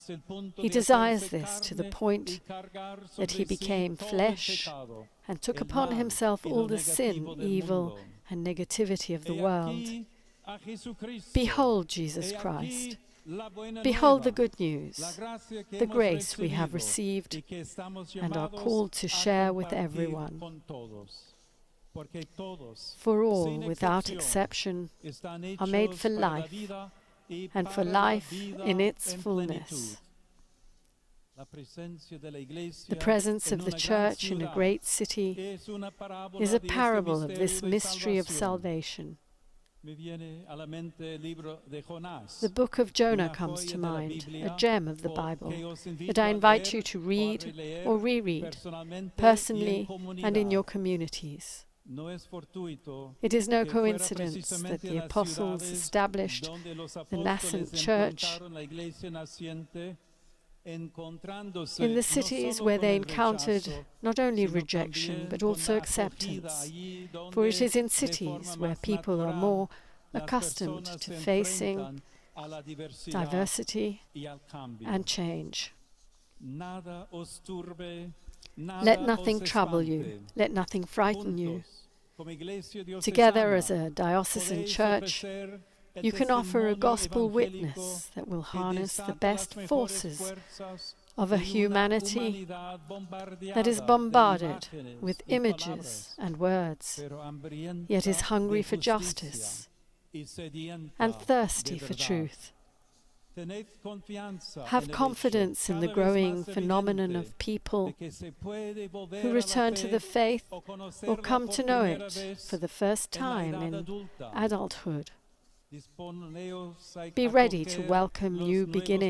He desires this to the point that he became flesh and took upon himself all the sin, evil, and negativity of the world. Behold Jesus Christ. Behold the good news, the grace we have received and are called to share with everyone. For all, without exception, are made for life, and for life in its fullness. The presence of the Church in a great city is a parable of this mystery of salvation. The book of Jonah comes to mind, a gem of the Bible that I invite you to read or reread, personally and in your communities. It is no coincidence that the apostles established the nascent church in the cities where they encountered not only rejection but also acceptance, for it is in cities where people are more accustomed to facing diversity and change. Let nothing trouble you, let nothing frighten you. Together as a diocesan church, you can offer a gospel witness that will harness the best forces of a humanity that is bombarded with images and words, yet is hungry for justice and thirsty for truth. Have confidence in the growing phenomenon of people who return to the faith or come to know it for the first time in adulthood. Be ready to welcome new beginnings.